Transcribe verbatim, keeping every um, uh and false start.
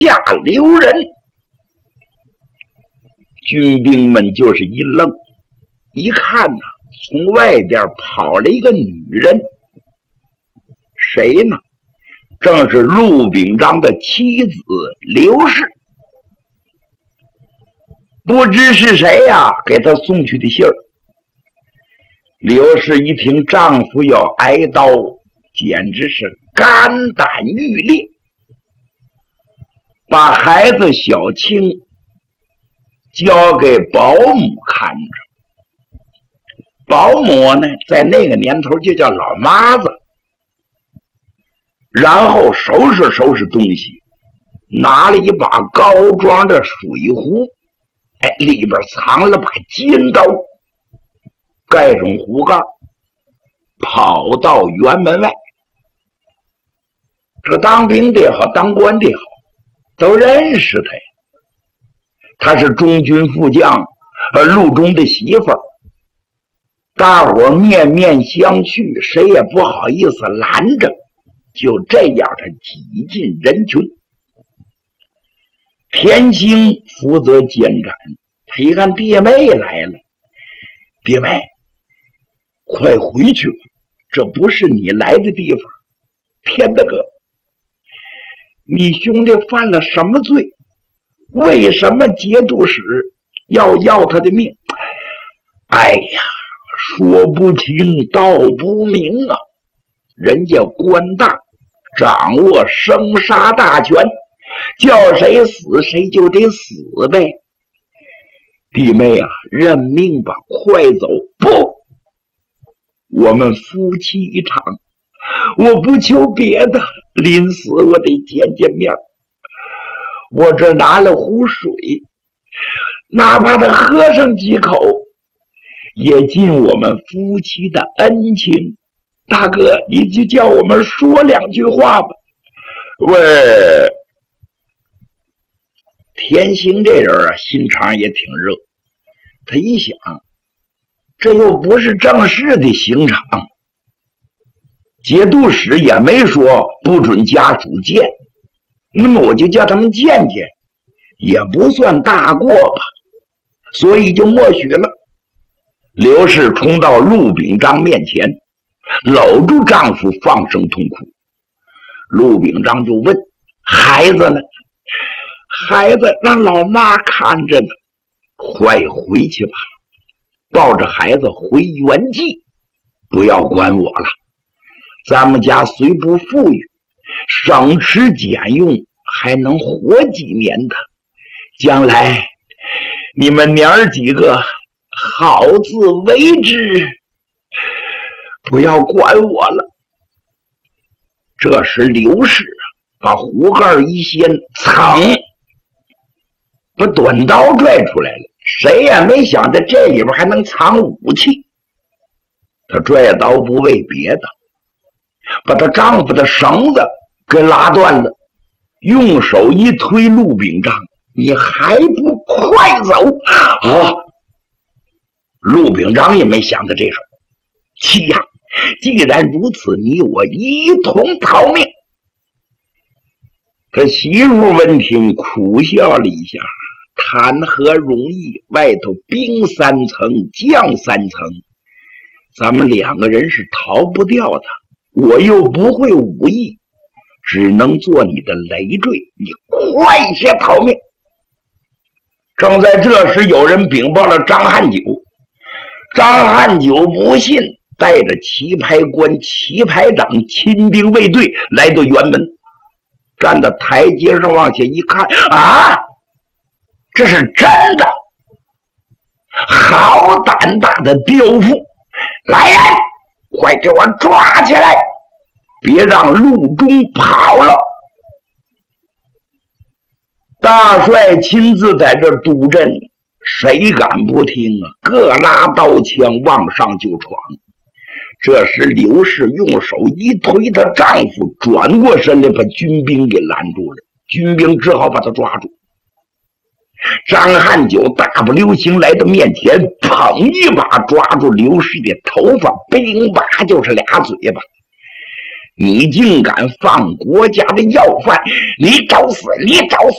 下留人。军兵们就是一愣，一看呢、啊，从外边跑了一个女人，谁呢？正是陆秉章的妻子刘氏。不知是谁呀、啊，给他送去的信儿。刘氏一听丈夫要挨刀，简直是肝胆欲裂，把孩子小青交给保姆看着。保姆呢，在那个年头就叫老妈子。然后收拾收拾东西，拿了一把高装的水壶，哎，里边藏了把尖刀，盖上壶盖，跑到辕门外。这当兵的也好，当官的也好，都认识他呀。他是中军副将呃陆中的媳妇儿，大伙面面相觑，谁也不好意思拦着。就这样，他挤进人群。田青负责监斩，他一看弟妹来了，弟妹，快回去吧，这不是你来的地方。天大哥，你兄弟犯了什么罪？为什么节度使要要他的命？哎呀，说不清道不明啊！人家官大，掌握生杀大权，叫谁死谁就得死呗。弟妹啊，认命吧，快走！不，我们夫妻一场，我不求别的，临死我得见见面。我这拿了壶水，哪怕他喝上几口，也尽我们夫妻的恩情。大哥，你就叫我们说两句话吧。喂，田兴这人啊，心肠也挺热。他一想，这又不是正式的刑场，节度使也没说不准家属见，那么我就叫他们见见，也不算大过吧，所以就默许了。刘氏冲到陆秉章面前，搂住丈夫，放声痛哭。陆秉章就问：孩子呢？孩子让老妈看着呢。快回去吧，抱着孩子回原籍，不要管我了。咱们家虽不富裕，省吃俭用，还能活几年的。将来你们娘儿几个好自为之，不要管我了。这时刘氏把壶盖一掀，噌，把短刀拽出来了。谁也没想到这里边还能藏武器。他拽刀不为别的，把她丈夫的绳子给拉断了，用手一推陆秉章：你还不快走啊！陆秉章也没想到这事，妻呀，既然如此，你我一同逃命。他媳妇闻听苦笑了一下，谈何容易，外头兵三层将三层，咱们两个人是逃不掉的。我又不会武艺，只能做你的累赘，你快些逃命。正在这时，有人禀报了张汉九。张汉九不信，带着旗牌官、旗牌长亲兵卫队来到辕门，站到台阶上往下一看，啊，这是真的！好胆大的刁妇！来人，快给我抓起来，别让陆中跑了。大帅亲自在这督阵，谁敢不听啊？各拉刀枪往上就闯。这时刘氏用手一推她丈夫，转过身来把军兵给拦住了。军兵只好把他抓住。张汉九大步流星来到面前，捧一把抓住刘氏的头发，兵吧就是俩嘴巴。 你竟敢放国家的要犯！你找死！你找死！